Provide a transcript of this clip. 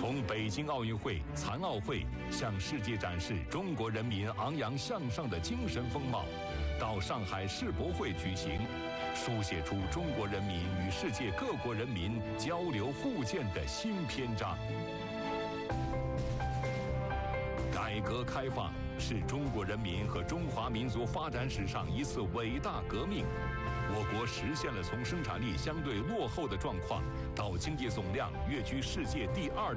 从北京奥运会、残奥会向世界展示中国人民昂扬向上的精神风貌，到上海世博会举行，书写出中国人民与世界各国人民交流互鉴的新篇章。改革开放是中国人民和中华民族发展史上一次伟大革命。我国实现了从生产力相对落后的状况到经济总量跃居世界第2